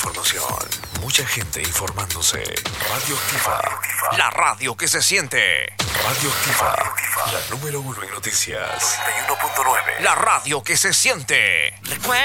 información. Mucha gente informándose. Radioactiva. La radio que se siente. Radioactiva. La número 1 en noticias. 91.9. La radio que se siente.